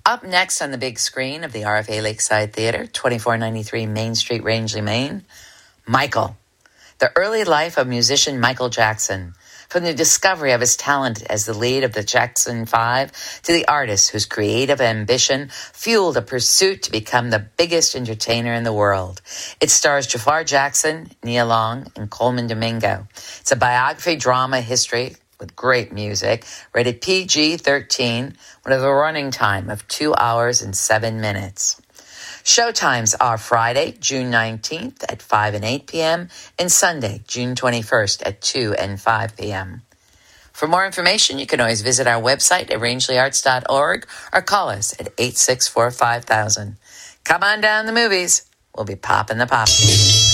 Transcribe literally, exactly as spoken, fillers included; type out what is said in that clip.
Up next on the big screen of the R F A Lakeside Theatre, twenty-four ninety-three Main Street, Rangeley, Maine, Michael, the early life of musician Michael Jackson, from the discovery of his talent as the lead of the Jackson Five to the artist whose creative ambition fueled a pursuit to become the biggest entertainer in the world. It stars Jafar Jackson, Nia Long, and Coleman Domingo. It's a biography drama history with great music, rated P G thirteen, with a running time of two hours and seven minutes. Showtimes are Friday, June nineteenth at five and eight p.m. and Sunday, June twenty-first at two and five p.m. For more information, you can always visit our website at rangeley arts dot org or call us at eight six four, five thousand. Come on down to the movies. We'll be popping the popcorn.